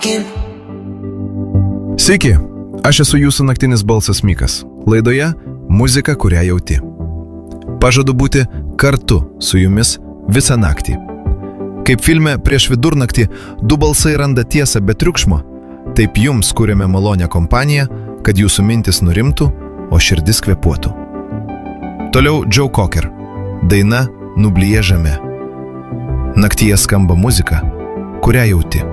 Sveiki, aš esu jūsų naktinis balsas Mikas. Laidoje muzika, kurią jauti. Pažadu būti kartu su jumis visą naktį. Kaip filme Prieš vidurnaktį du balsai randa tiesą be triukšmo, taip jums kuriame malonę kompaniją, kad jūsų mintis nurimtų, o širdis kvėpuotų. Toliau Joe Cocker. Daina Nublija žemė. Naktyje skamba muzika, kurią jauti.